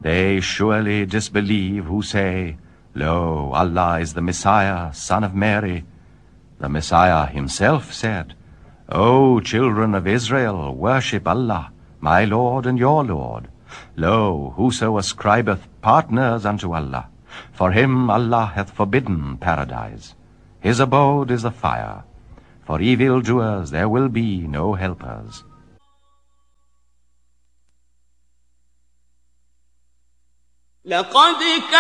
They surely disbelieve who say, Lo, Allah is the Messiah, son of Mary. The Messiah himself said, O children of Israel, worship Allah, my Lord and your Lord. Lo, whoso ascribeth partners unto Allah, for him Allah hath forbidden paradise. His abode is the fire. For evildoers there will be no helpers. لقد